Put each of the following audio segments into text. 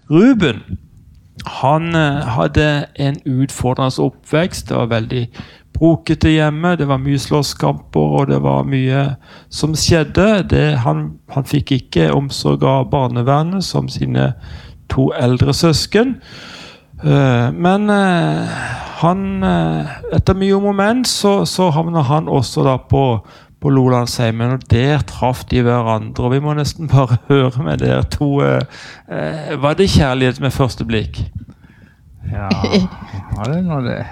Ruben, han hadde en utfordrende oppvekst. Det var veldig brokete hjemme, det var mye slåsskamper, og det var mye som skjedde. Han fikk ikke omsorg av barnevernet som sine 2 eldre søsken. Men han, etter mye om og men, så havnet han også da på Lolandsheimen, og der traff de hverandre. Og vi må nesten bare høre med dere 2. Var det kjærlighet med første blikk? Ja, var det noe det?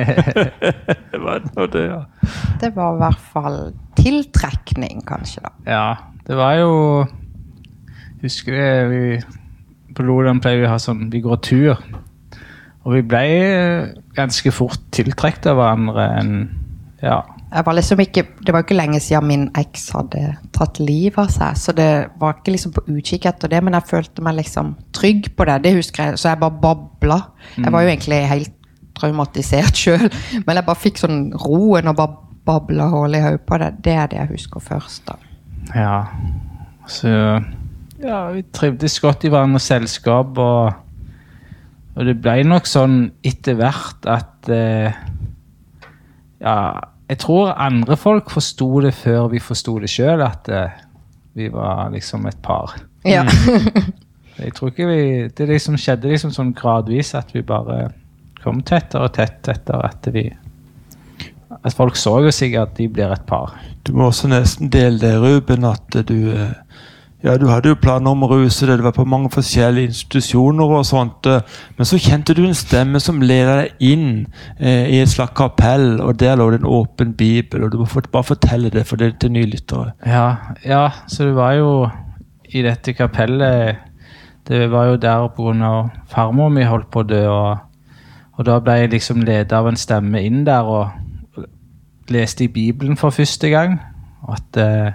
Var det noe det, ja. Det var I hvert fall tiltrekning, kanskje da. Ja, det var jo... Husker det, på Loland pleier vi å ha sånn, vi går tur. Og vi ble ganske fort tiltrekt av hverandre enn, ja. Jeg var liksom ikke, det var ikke lenge siden min eks hadde tatt liv av seg, så det var ikke liksom på utkikk etter det, men jeg følte meg liksom trygg på det husker jeg, så jeg bare bablet. Jeg var jo egentlig helt traumatisert selv, men jeg bare fikk sånn roen og bare bablet hål I hodet på det. Det det jeg husker først da. Ja, så ja, vi trivdes godt I hverandres selskap, og det ble nok sånn etter hvert at, ja, jeg tror andre folk forstod det før vi forstod det selv, at vi var liksom et par. Ja. Jeg tror ikke det liksom skjedde liksom sånn gradvis, at vi bare kom tettere og tettere at folk så jo sikkert at de blir et par. Du må også nesten dele det, Ruben, at du hadde jo planer om å ruse det, du var på mange forskjellige institusjoner og sånt, men så kjente du en stemme som leder deg inn I et slags kapell, og der lå det en åpen bibel, og du må bare fortelle det for det til nye lyttere. Ja, så det var jo I dette kapellet, det var jo der på grunn av farmor mi holdt på å dø, og da ble jeg liksom ledet av en stemme inn der, og leste I Bibelen for første gang, og at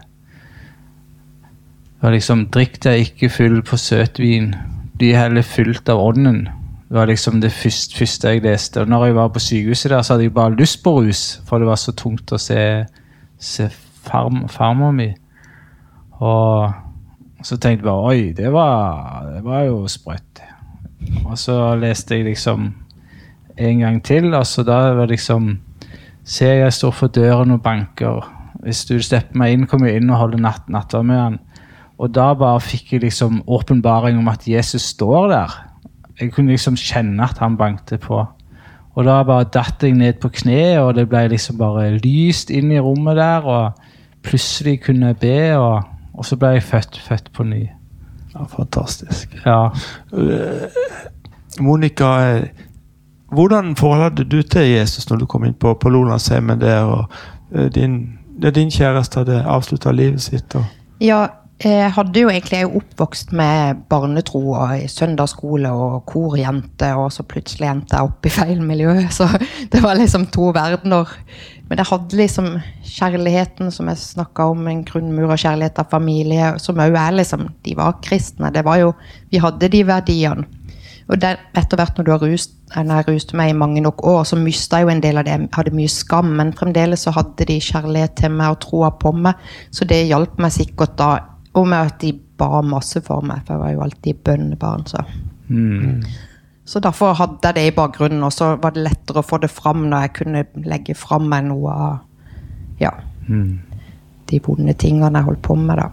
det var liksom, drikk deg ikke full på søtvin, bli heller fylt av ånden. Det var liksom det første jeg leste. Og når jeg var på sykehuset der, så hadde jeg bare lyst på rus, for det var så tungt å se farmor mi. Og så tenkte jeg bare, oi, det var jo sprøtt. Og så leste jeg liksom en gang til, og så da var det liksom, se jeg står for døren og banker. Hvis du slipper meg inn, kommer jeg inn og holder nattver med han. Og da bare fikk jeg liksom åpenbaring om at Jesus står der. Jeg kunne liksom kjenne at han bankte på. Og da bare datt jeg ned på kne, og det ble liksom bare lyst inn I rommet der, og plutselig kunne jeg be, og så ble jeg født på ny. Ja, fantastisk. Ja. Monica, hvordan forholdet du til Jesus når du kom inn på Lolandsheimen der, og din kjæreste hadde avsluttet livet sitt? Ja, jeg hadde jo egentlig oppvokst med barnetro og I søndagsskole og korjente, og så plutselig endte jeg opp I feil miljø, så det var liksom 2 verdener. Men jeg hadde liksom kjærligheten som jeg snakket om, en grunnmur av kjærlighet av familie, som også liksom, de var kristne, det var jo, vi hadde de verdiene. Og etter hvert når jeg ruste meg I mange nok år, så mistet jeg jo en del av det, jeg hadde mye skam, men fremdeles så hadde de kjærlighet til meg og troa på meg, så det hjalp meg sikkert da, og med at de ba masse for meg, for jeg var jo alltid bønnebarn, så. Så derfor hadde jeg det I bakgrunnen, og så var det lettere å få det fram når jeg kunne legge fram meg noe av, de vonde tingene jeg holdt på med da.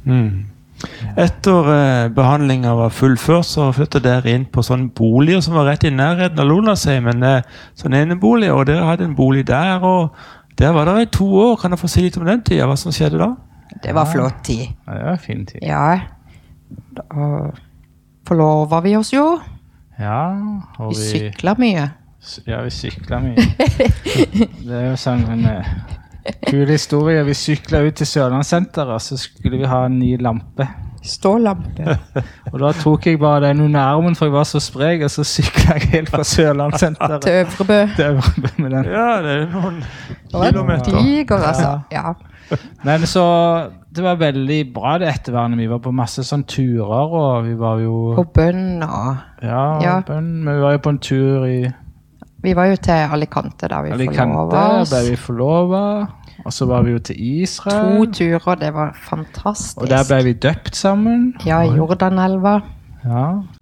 Etter behandlingen var fullført, så flyttet dere inn på sånne boliger som var rett I nærheten av Lolandsheimen, sånn enebolig, og dere hadde en bolig der, og der var dere I 2 år. Kan jeg få si litt om den tiden? Hva som skjedde da? Det var flott tid. Ja, det var fin tid. Ja, da forlovet vi oss jo. Ja, og vi syklet mye. Ja, vi syklet mye. Det jo sånn en kul historie. Vi syklet ut til Sørlandssenteret, så skulle vi ha en ny lampe. Stålampe. Og da tok jeg bare den under armen, for jeg var så sprek, og så syklet jeg helt fra Sørlandssenteret. Til Øvrebø. Til Øvrebø med den. Ja, det noen kilometer. Diger, altså. Ja. Men så, det var veldig bra det ettervernet. Vi var på masse sånne turer, og vi var jo... På bønn og... Ja, bønn. Men vi var jo på en tur I... Vi var jo til Alicante da vi forlovet oss. Der vi forlovet. Og så var vi jo til Israel. 2 turer, det var fantastisk. Og der ble vi døpt sammen. Ja, I Jordanelva. Ja.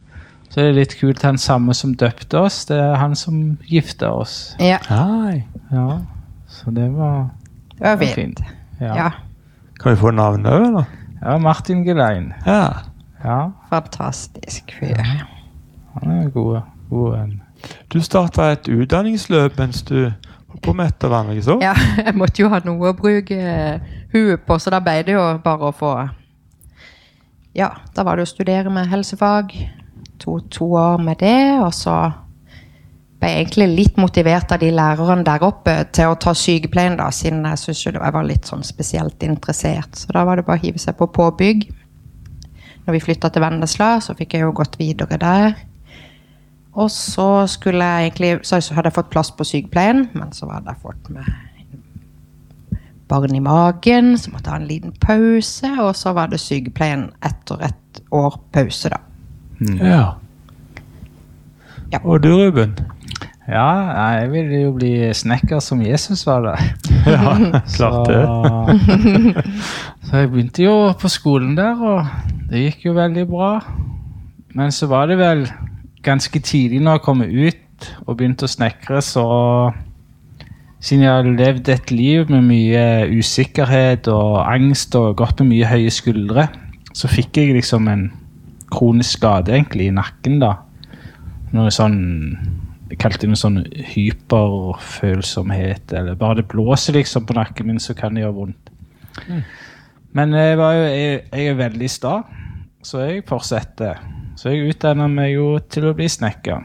Så det litt kult, han samme som døpte oss, det han som gifte oss. Ja. Nei. Ja, så det var Fint. Ja. Kan vi få navnet også, eller? Ja, Martin Gelein. Ja. Ja, Fantastisk fyr. han god venn. Du startet et utdanningsløp mens du holdt på med ettervern, ikke så? Ja, jeg måtte jo ha noe å bruke huet på, så da ble det jo bare å få... Ja, da var det å studere med helsefag. To år med det, og så ble jeg egentlig litt motivert av de lærerne der oppe til å ta sykepleien da, siden jeg synes jo jeg var litt sånn spesielt interessert. Så da var det bare å hive seg på påbygg. Når vi flyttet til Vennesla, så fikk jeg jo gått videre der. Og så skulle jeg egentlig, så hadde jeg fått plass på sykepleien, men så hadde jeg fått med barn i magen, så måtte jeg ha en liten pause, og så var det sykepleien etter et år pause da. Ja. Ja. Og du, Ruben? Ja, jeg ville jo bli snekker som Jesus var der. Ja, klart det. Så jeg begynte jo på skolen der, og det gikk jo veldig bra. Men så var det vel ganske tidlig når jeg kom ut og begynte å snekre, så siden jeg hadde levd et liv med mye usikkerhet og angst og gått med mye høye skuldre, så fikk jeg liksom en kronisk skade egentlig i nakken da. Noe sånn, jeg kalte det noe sånn hyperfølsomhet, eller bare det blåser liksom på nakken min, så kan det gjøre vondt. Men jeg er veldig sta, så jeg fortsetter. Så jeg utdannet meg jo til å bli snekker.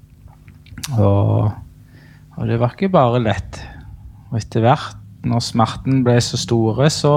Og det var ikke bare lett. Og etter hvert, når smerten ble så store, så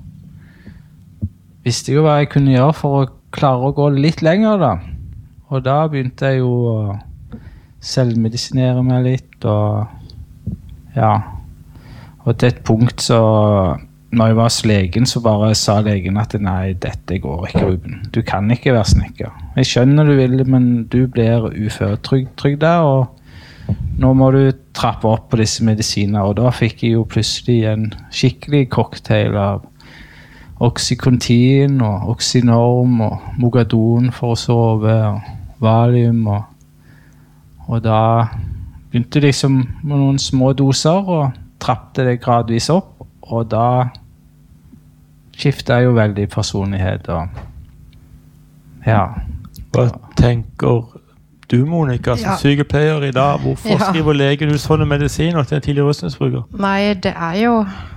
visste jeg jo hva jeg kunne gjøre for å klare å gå litt lenger da. Og da begynte jeg jo å selvmedisinere meg litt, og ja. Og til et punkt så, når jeg var hos legen, så bare sa legen at nei, dette går ikke, Ruben. Du kan ikke være snekker. Jeg skjønner du vil, men du blir uføretrygd der, og nå må du trappe opp på disse medisiner. Og da fikk jeg jo plutselig en skikkelig cocktail av Oxycontin og Oxynorm og Mogadon for å sove, og Valium, og da begynte jeg liksom med noen små doser og trappte det gradvis opp, og da skiftet jeg jo veldig personlighet, og ja. Hva tenker du, Monica, som sykepleier i dag? Hvorfor skriver legen ut sånne medisiner til en tidligere rusmisbruker? Nei, det er jo...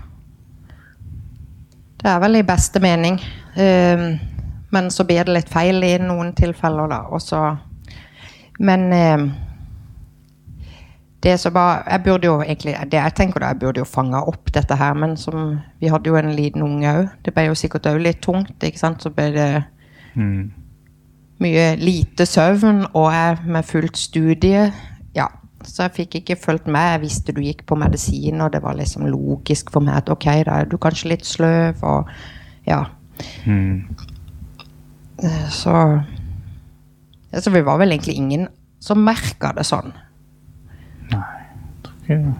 Det er vel i beste mening. Men så blir det litt feil i noen tilfeller da, også. Men det som bare... Jeg burde jo egentlig... Det jeg tenker da, jeg burde jo fange opp dette her, men som... Vi hadde jo en liten unge også. Det ble jo sikkert også litt tungt, ikke sant? Så ble det... mye lite søvn, og jeg med fullt studie, ja, så jeg fikk ikke følt med. Jeg visste du gikk på medisin, og det var liksom logisk for meg at ok, da er du kanskje litt sløv, og ja. Så vi var vel egentlig ingen som merket det sånn. Nei, jeg tror ikke det.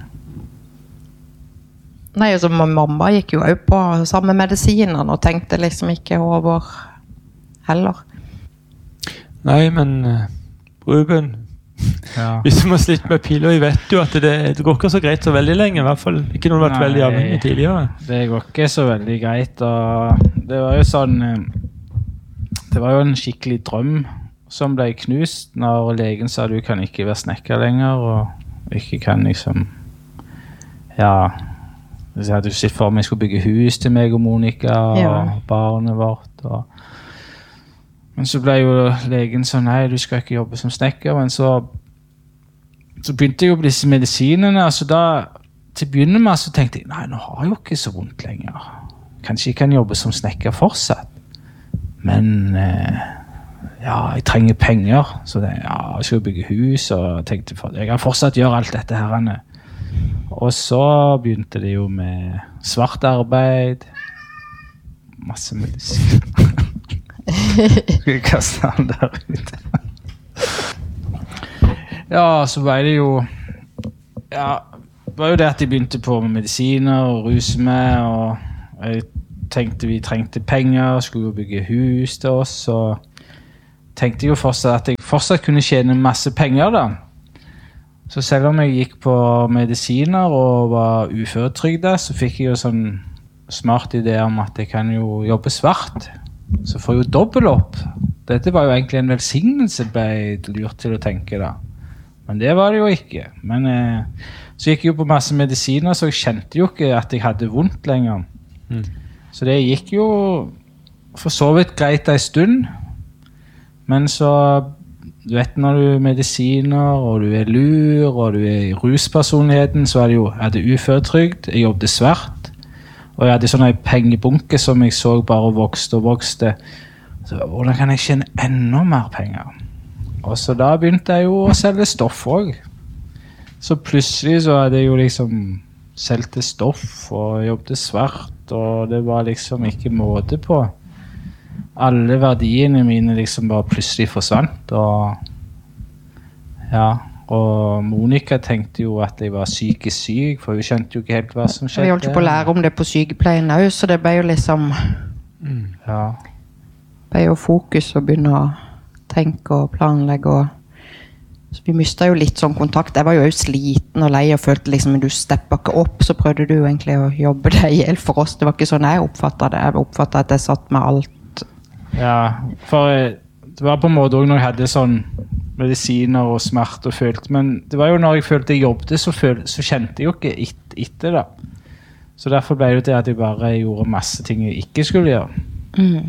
Nei, altså mamma gikk jo også på samme medisiner, og tenkte liksom ikke over heller. Nei, men Ruben, hvis du må slitte med piller, jeg vet jo at det går ikke så greit så veldig lenge, i hvert fall ikke når du har vært veldig avhengig tidligere. Det går ikke så veldig greit, og det var jo sånn, det var jo en skikkelig drøm som ble knust når legen sa du kan ikke være snekker lenger, og ikke kan liksom, ja, jeg hadde jo sett for meg jeg skulle bygge hus til meg og Monica og barnet vårt, men så ble jo legen sånn, nei, du skal ikke jobbe som snekker, men så begynte jeg jo på disse medisinene, altså da, til å begynne med, så tenkte jeg, nei, nå har jeg jo ikke så vondt lenger. Kanskje jeg kan jobbe som snekker fortsatt. Men, ja, jeg trenger penger, så det, ja, jeg skal bygge hus, og tenkte, jeg kan fortsatt gjøre alt dette her. Og så begynte det jo med svart arbeid, masse medisin. Skal jeg kaste han der ute? Ja, så var det jo det var jo det at jeg begynte på med medisiner og ruse med, og jeg tenkte vi trengte penger, skulle jo bygge hus til oss, og tenkte jo fortsatt at jeg fortsatt kunne tjene masse penger da. Så selv om jeg gikk på medisiner og var uføretrygdet, så fikk jeg jo sånn smart idé om at jeg kan jo jobbe svart. Så får jeg jo dobbelt opp. Dette var jo egentlig en velsignelse, ble jeg lurt til å tenke da. Men det var det jo ikke. Men så gikk jeg jo på masse medisiner, så jeg kjente jo ikke at jeg hadde vondt lenger. Så det gikk jo for så vidt greit en stund. Men så, du vet, når du er medisiner, og du er lur, og du er i ruspersonligheten, så jeg hadde uføretrygd, jeg jobbet svart, og jeg hadde sånne pengebunker som jeg så bare vokste og vokste. Så hvordan kan jeg tjene enda mer penger? Og så da begynte jeg jo å selge stoff også. Så plutselig så hadde jeg jo liksom selgt stoff og jobbet svart, og det var liksom ikke måte på. Alle verdiene mine liksom bare plutselig forsvant, og ja, og Monica tenkte jo at jeg var psykisk syk, for hun skjønte jo ikke helt hva som skjedde. Vi holdt jo på å lære om det på sykepleien også, så det ble jo liksom ja. ble jo fokus å begynne å tenke og planlegge, og så vi mistet jo litt sånn kontakt. Jeg var jo sliten og lei og følte liksom, du steppet ikke opp, så prøvde du egentlig å jobbe deg ihjel for oss. Det var ikke sånn jeg oppfattet det. Jeg oppfattet at jeg satt med alt. Ja, for det var på en måte også når jeg hadde sånn medisiner og smerte og følte, men det var jo når jeg følte jeg jobbet, så kjente jeg jo ikke etter da. Så derfor ble det til at jeg bare gjorde masse ting jeg ikke skulle gjøre.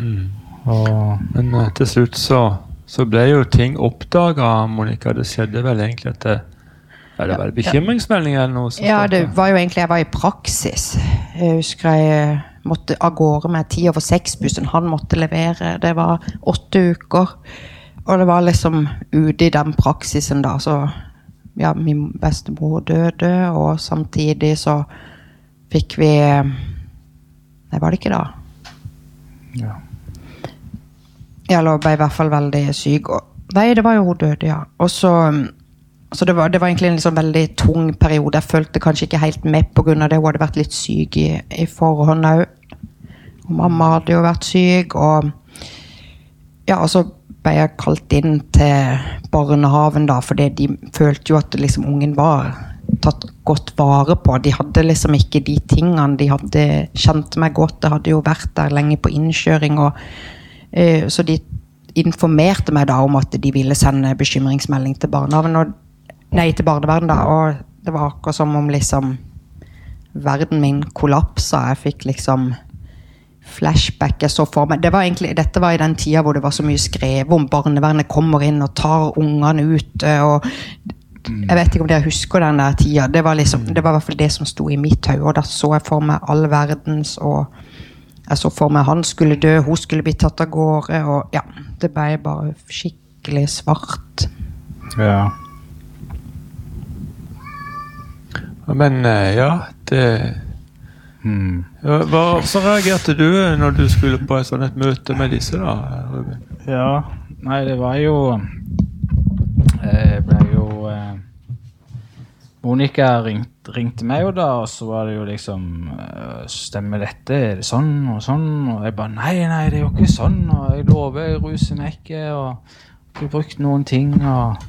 Men til slutt så ble jo ting oppdaget, Monica. Det skjedde vel egentlig at det var bekymringsmelding eller noe? Ja, det var jo egentlig, jeg var i praksis. Jeg husker jeg måtte av gårde med 5:10-bussen. Han måtte levere. Det var 8 uker. Og det var liksom ute i den praksisen da, så ja, min bestemor døde, og samtidig så fikk vi nei, var det ikke da? Ja. Jeg ble i hvert fall veldig syk. Nei, det var jo hun døde, ja. Og så det var egentlig en liksom veldig tung periode. Jeg følte kanskje ikke helt med på grunn av det. Hun hadde vært litt syk i forhånd også. Og mamma hadde jo vært syk, og ja, og så ble jeg kalt inn til barnehaven da, fordi de følte jo at liksom ungen var tatt godt vare på. De hadde liksom ikke de tingene, de hadde kjent meg godt, det hadde jo vært der lenge på innkjøring, og så de informerte meg da om at de ville sende bekymringsmelding til barnehaven, til barneverden da, og det var akkurat som om liksom verden min kollapset. Jeg fikk liksom flashback jeg så for meg. Dette var i den tiden hvor det var så mye skrevet om barnevernet kommer inn og tar ungene ut, og jeg vet ikke om dere husker den der tiden. Det var i hvert fall det som stod i mitt høy, og da så jeg for meg all verdens, og jeg så for meg han skulle dø, hun skulle bli tatt av gårde, og ja, det ble bare skikkelig svart. Ja. Men ja, det... Så reagerte du når du skulle på et møte med disse da, Ruben? Ja, nei, det var jo... ble jo... Monica ringte meg jo da, og så var det jo liksom stemmer dette, er det sånn og sånn, og jeg bare nei, det er jo ikke sånn, og jeg lover jeg ruser meg ikke, og ikke brukt noen ting, og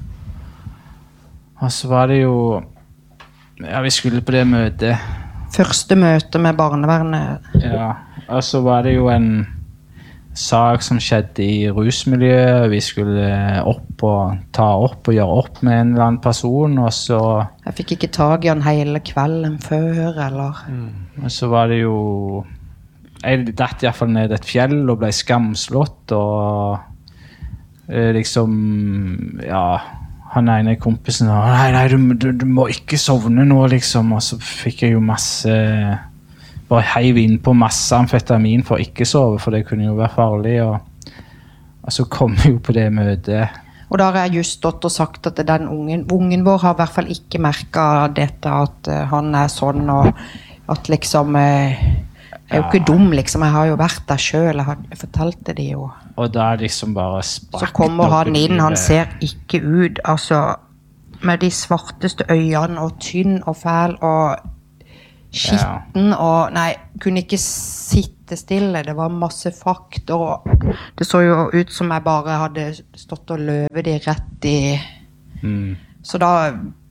så var det jo ja, vi skulle på det møtet. Første møte med barnevernet. Ja, og så var det jo en sak som skjedde i rusmiljøet. Vi skulle ta opp og gjøre opp med en eller annen person, og så... Jeg fikk ikke tag i han hele kvelden før, eller... Og så var det jo... Jeg datt i hvert fall ned et fjell og ble skamslått, og liksom, ja... Han ene kompisen, nei, du må ikke sovne nå, liksom. Og så fikk jeg jo masse... Bare heiv inn på masse amfetamin for å ikke sove, for det kunne jo være farlig, og så kom jeg jo på det møtet. Og da har jeg just stått og sagt at den ungen vår har i hvert fall ikke merket dette, at han er sånn, og at liksom, jeg er jo ikke dum liksom, jeg har jo vært der selv, jeg fortalte det jo. Og da liksom bare sprakket. Så kommer han inn, han ser ikke ut, altså, med de svarteste øynene, og tynn og fæl, og skitten, og nei, kunne ikke sitte stille, det var masse fakt, og det så jo ut som jeg bare hadde stått og løvet de rett i, så da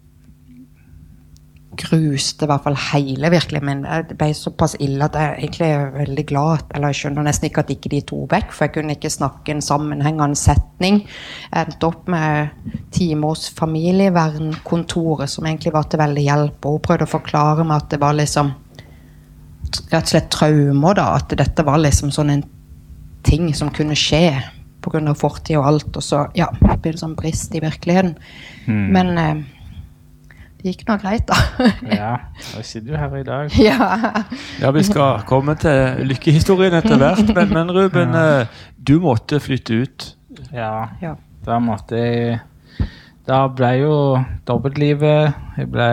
gruste i hvert fall hele virkelig, men det ble såpass ille at jeg egentlig er veldig glad, eller jeg skjønner nesten ikke at ikke de to vekk, for jeg kunne ikke snakke en sammenhengende setning. Jeg endte opp med timers familievernkontoret, som egentlig var til veldig hjelp, og hun prøvde å forklare meg at det var liksom rett og slett traumer da, at dette var liksom sånn en ting som kunne skje på grunn av fortid og alt, og så, ja, det ble sånn brist i virkeligheten. Men det gikk noe greit da. Ja, da sitter du her i dag. Ja, vi skal komme til lykkehistorien etter hvert, men Ruben, du måtte flytte ut. Ja. Da måtte jeg... Da ble jo dobbeltlivet, jeg ble...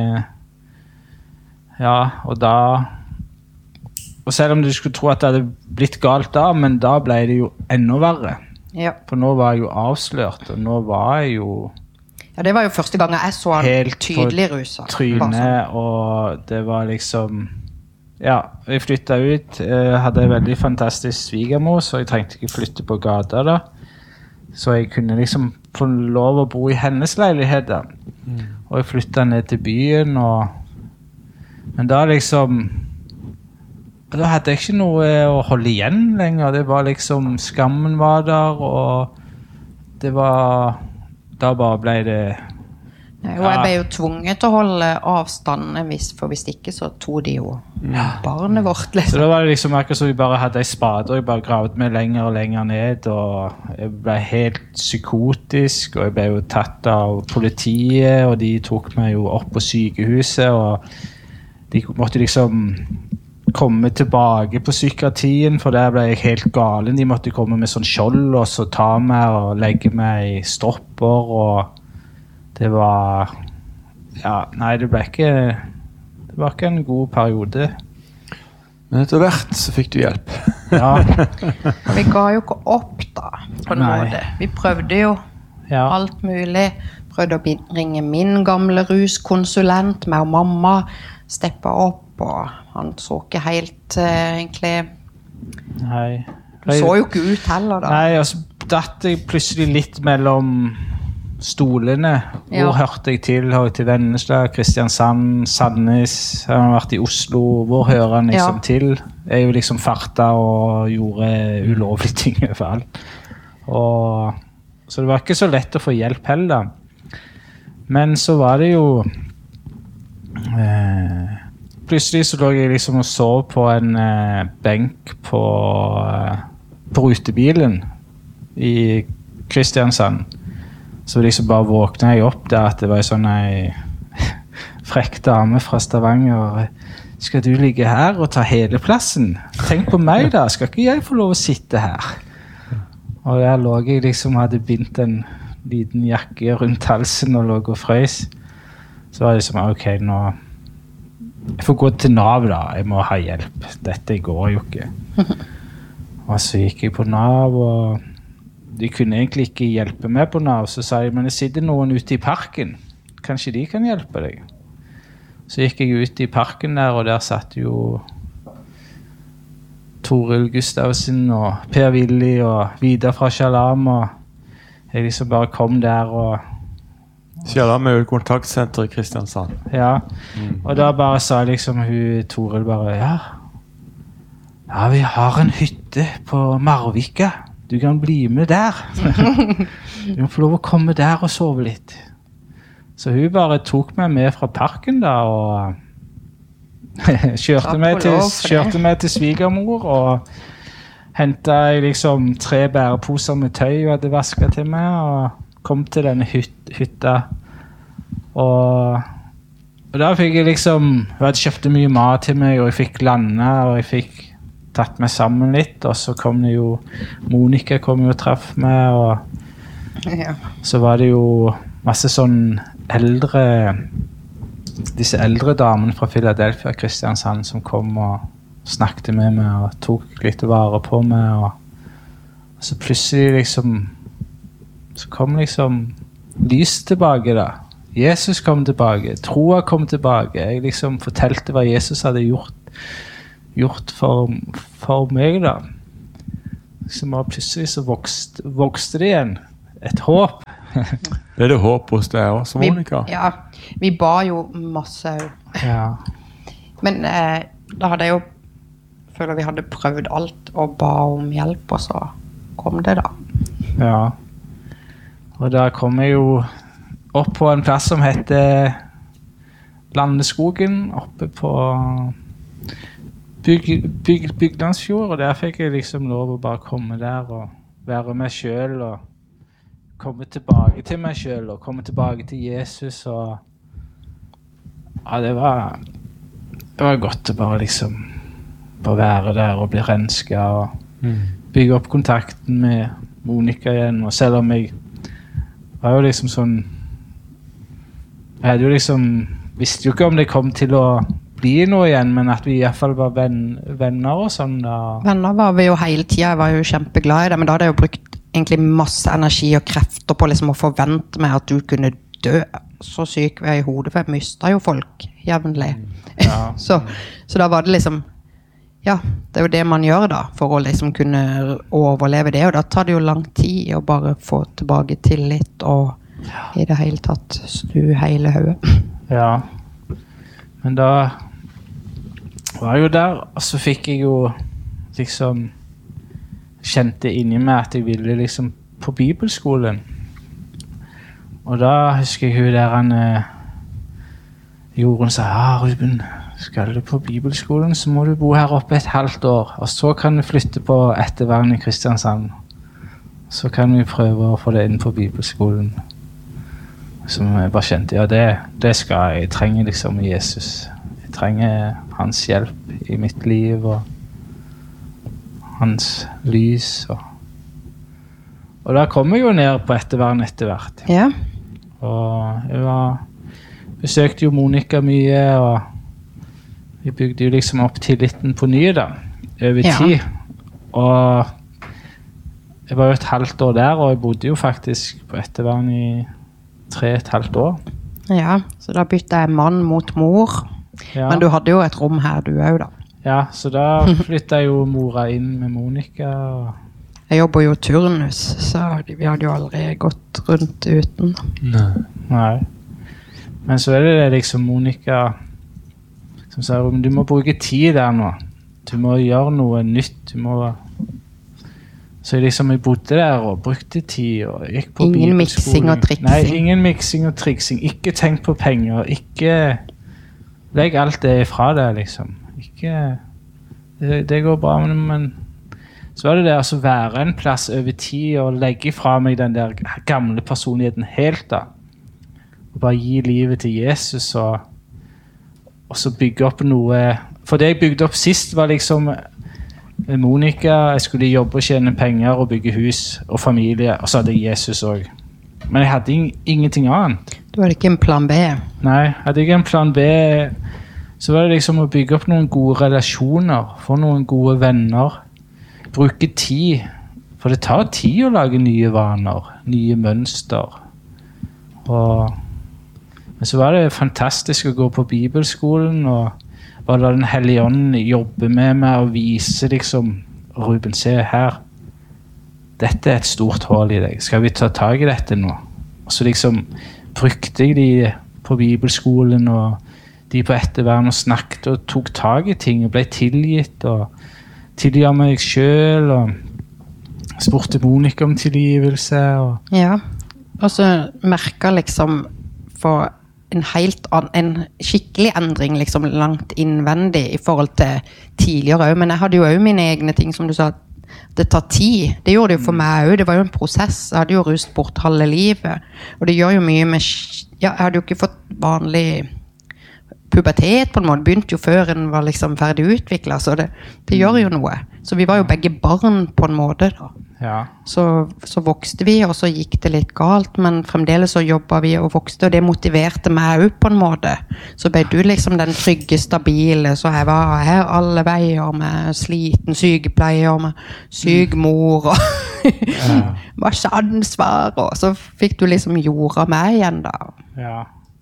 Ja, og da... Og selv om du skulle tro at det hadde blitt galt da, men da ble det jo enda verre. Ja. For nå var jeg jo avslørt, og nå var jeg jo... Ja, det var jo første gang jeg så han tydelig rusa. Trynet, og det var liksom... Ja, jeg flyttet ut, hadde en veldig fantastisk svigermor, så jeg trengte ikke flytte på gata da. Så jeg kunne liksom få lov å bo i hennes leilighet da. Og jeg flyttet ned til byen, men da liksom... Da hadde jeg ikke noe å holde igjen lenger. Det var liksom... Skammen var der, og det var... Da bare ble det... Og jeg ble jo tvunget til å holde avstanden, for hvis ikke så tog de jo barnet vårt. Liksom. Så da var det liksom akkurat så vi bare hadde en spade, og jeg bare gravde meg lenger og lenger ned, og jeg ble helt psykotisk, og jeg ble jo tatt av politiet, og de tok meg jo opp på sykehuset, og de måtte liksom komme tilbake på psykiatrien, for der ble jeg helt galen. De måtte komme med sånn skjold, og så ta meg og legge meg i stropper, og det var... Ja, nei, det var ikke en god periode. Men etter hvert så fikk du hjelp. Ja. Vi ga jo ikke opp da, på en måte. Vi prøvde jo alt mulig. Prøvde å ringe min gamle ruskonsulent, meg og mamma, steppe opp, og han så ikke helt egentlig... Nei. Han så jo ikke ut heller da. Nei, og så datt jeg plutselig litt mellom stolene. Hvor hørte jeg til? Hører jeg til Vennesla, Kristiansand, Sandnes, jeg har vært i Oslo. Hvor hører han liksom til? Jeg er jo liksom farta og gjorde ulovlige ting i hvert fall. Så det var ikke så lett å få hjelp heller. Men så var det jo... Plutselig så lå jeg liksom og sov på en benk på rutebilen i Kristiansand. Så liksom bare våknet jeg opp der at det var en sånn frekk dame fra Stavanger. Skal du ligge her og ta hele plassen? Tenk på meg da, skal ikke jeg få lov å sitte her? Og der lå jeg liksom, hadde bindt en liten jakke rundt halsen og lå og frøs. Så var det liksom, ok, nå... Jeg får gå til Nav da, jeg må ha hjelp. Dette går jo ikke. Og så gikk jeg på Nav, og de kunne egentlig ikke hjelpe meg på Nav. Så sa jeg, men det sitter noen ute i parken. Kanskje de kan hjelpe deg? Så gikk jeg ut i parken der, og der satt jo Toril Gustavsen og Per Willi og Vidar fra Shalom, og jeg liksom bare kom der og... Shalom er jo kontaktsenter i Kristiansand. Ja, og da bare sa liksom Toril bare, ja, vi har en hytte på Marvika. Du kan bli med der. Du må få lov å komme der og sove litt. Så hun bare tok meg med fra parken da, og kjørte meg til svigermor, og hentet liksom 3 bæreposer med tøy og hadde vasket til meg, og kom til denne hytta, og da fikk jeg liksom, hun hadde kjøpt mye mat til meg, og jeg fikk lande, og jeg fikk tatt meg sammen litt, og så kom det jo, Monica kom jo og traff meg, og så var det jo masse sånn disse eldre damene fra Philadelphia, Kristiansand, som kom og snakket med meg, og tok litt vare på meg, og så plutselig liksom, så kom liksom lys tilbake da, Jesus kom tilbake, troa kom tilbake. Jeg liksom fortalte hva Jesus hadde gjort for meg da. Liksom, og plutselig så vokste det igjen. Et håp. Det det håp hos deg også, Monica? Ja, vi ba jo masse. Ja. Men da hadde jeg jo, føler vi hadde prøvd alt og ba om hjelp, og så kom det da. Ja. Og da kom jeg jo opp på en plass som heter Landeskogen, oppe på Byglandsfjord, og der fikk jeg liksom lov å bare komme der og være meg selv, og komme tilbake til meg selv, og komme tilbake til Jesus, og ja, det var godt å bare liksom bare være der og bli rensket, og bygge opp kontakten med Monica igjen, og selv om jeg var jo liksom sånn, jeg hadde jo liksom, visste jo ikke om det kom til å bli noe igjen, men at vi i hvert fall var venner og sånn da. Venner var vi jo hele tiden, jeg var jo kjempeglad i det, men da hadde jeg jo brukt egentlig masse energi og krefter på liksom å forvente meg at du kunne dø. Så syk var jeg i hodet, for jeg mistet jo folk jevnlig. Ja. så da var det liksom, ja, det er jo det man gjør da, for å liksom kunne overleve det, og da tar det jo lang tid å bare få tilbake tillit og i det hele tatt snu hele høyet. Ja, men da var jeg jo der, og så fikk jeg jo liksom kjente inni meg at jeg ville liksom på bibelskolen. Og da husker jeg hun der Jorunn sa, Ruben, skal du på bibelskolen, så må du bo her oppe et halvt år, og så kan du flytte på ettervern i Kristiansand. Så kan vi prøve å få det inn på bibelskolen. Som jeg bare kjente, ja, det skal jeg. Jeg trenger liksom Jesus. Jeg trenger hans hjelp i mitt liv, og hans lys. Og da kom jeg jo ned på ettervern etter hvert. Ja. Og jeg besøkte jo Monica mye, og vi bygde jo liksom opp tilliten på nye da, over tid. Og jeg var jo et halvt år der, og jeg bodde jo faktisk på ettervern i 3,5 år. Ja, så da bytte jeg mann mot mor. Ja. Men du hadde jo et rom her, du også da. Ja, så da flyttet jeg jo mora inn med Monica. Jeg jobber jo turnus, så vi hadde jo aldri gått rundt uten. Nei. Men så er det liksom Monica som sier, du må bruke tid der nå. Du må gjøre noe nytt. Så jeg bodde der og brukte tid og gikk på ingen miksing og triksing. Nei, ingen miksing og triksing. Ikke tenk på penger. Ikke legg alt det ifra deg, liksom. Ikke, det går bra, men så var det det å være en plass over tid og legge fra meg den der gamle personligheten helt da. Og bare gi livet til Jesus og så bygge opp noe. For det jeg bygde opp sist var liksom Monica, jeg skulle jobbe og tjene penger og bygge hus og familie, og så hadde jeg Jesus også. Men jeg hadde ingenting annet. Du hadde ikke en plan B? Nei, jeg hadde ikke en plan B. Så var det liksom å bygge opp noen gode relasjoner, få noen gode venner, bruke tid. For det tar tid å lage nye vaner, nye mønster. Men så var det fantastisk å gå på bibelskolen, og la den hellige ånden jobbe med meg og vise liksom, Ruben, se her, dette er et stort hål i deg, skal vi ta tag i dette nå? Og så liksom brukte jeg de på bibelskolen og de på ettervern og snakket og tok tag i ting og ble tilgitt og tilga meg selv og spurte Monica om tilgivelse. Ja, og så merket liksom for en skikkelig endring liksom langt innvendig i forhold til tidligere også. Men jeg hadde jo også mine egne ting, som du sa, det tar tid. Det gjorde det jo for meg også. Det var jo en prosess. Jeg hadde jo rust bort halve livet. Og det gjør jo mye med... Ja, jeg hadde jo ikke fått vanlig pubertet på en måte. Begynte jo før en var liksom ferdig utviklet, så det gjør jo noe. Så vi var jo begge barn på en måte da. Ja. Så vokste vi, og så gikk det litt galt, men fremdeles så jobbet vi og vokste, og det motiverte meg ut på en måte. Så ble du liksom den trygge, stabile, så jeg var her alle veier med sliten sykepleier, med syk mor, og masse ansvar, og så fikk du liksom jorda meg igjen da. Ja.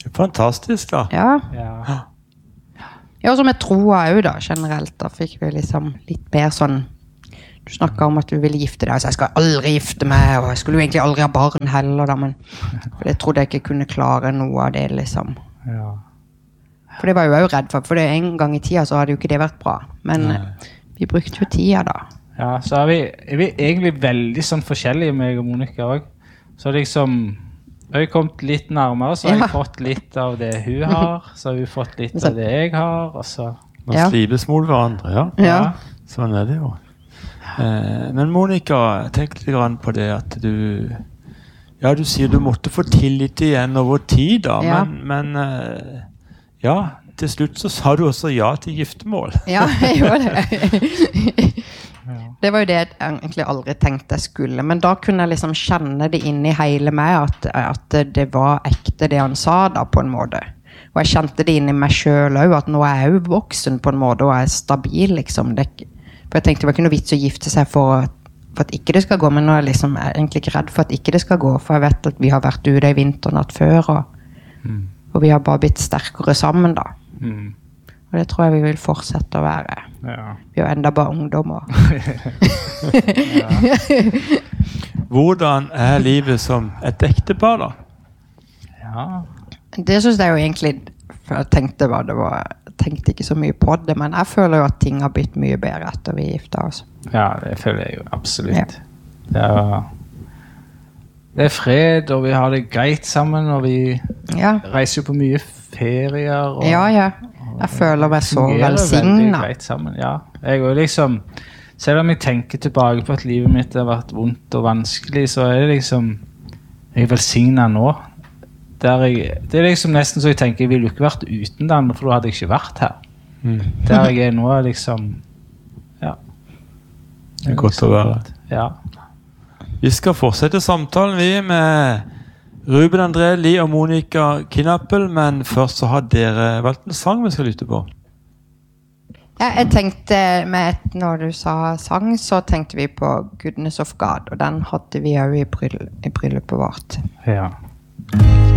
Fantastisk da. Ja. Ja. Ja, og så med troa også da, generelt. Da fikk vi liksom litt mer sånn, du snakket om at du ville gifte deg, så jeg skal aldri gifte meg, og jeg skulle jo egentlig aldri ha barn heller da, men for jeg trodde jeg ikke kunne klare noe av det liksom. Ja. For det var jeg jo redd for det en gang i tida så hadde jo ikke det vært bra, men vi brukte jo tida da. Ja, så er vi egentlig veldig sånn forskjellige, meg og Monica også. Så liksom, jeg har kommet litt nærmere, så har jeg fått litt av det hun har, så har hun fått litt av det jeg har, og så... Man slives mot hverandre, ja. Sånn er det jo. Men Monica, tenk litt grann på det at du sier du måtte få tillit igjen over tid da, men ja, til slutt så sa du også ja til giftermål. Ja, jeg gjorde det. Det var jo det jeg egentlig aldri tenkte jeg skulle, men da kunne jeg liksom kjenne det inn i hele meg at det var ekte det han sa da på en måte. Og jeg kjente det inn i meg selv også, at nå er jeg jo voksen på en måte og er stabil liksom. For jeg tenkte det var ikke noe vits å gifte seg for at ikke det skal gå, men nå er jeg liksom egentlig ikke redd for at ikke det skal gå, for jeg vet at vi har vært ute i vinternatt før, og vi har bare blitt sterkere sammen da. Og det tror jeg vi vil fortsette å være. Ja. Vi er jo enda bare ungdommer. Hvordan er livet som et ektepar da? Ja. Det synes jeg jo egentlig, for jeg tenkte ikke så mye på det, men jeg føler jo at ting har blitt mye bedre etter vi giftet oss. Ja, det føler jeg jo absolutt. Ja. Det er fred, og vi har det greit sammen, og vi reiser jo på mye ferier. Og, jeg føler meg så velsignet. Ja, jeg er liksom, selv om jeg tenker tilbake på at livet mitt har vært vondt og vanskelig, så er det liksom, jeg er velsignet nå. Det er liksom nesten så jeg tenker, jeg ville jo ikke vært uten den, for da hadde jeg ikke vært her. Der jeg er nå er liksom, ja. Det er godt å være. Ja. Vi skal fortsette samtalen vi med Ruben André Lie og Monica Knappel, men først så har dere valgt en sang vi skal lytte på. Ja, jeg tenkte når du sa sang, så tenkte vi på Goodness of God, og den hadde vi jo i bryllupet vårt. Ja.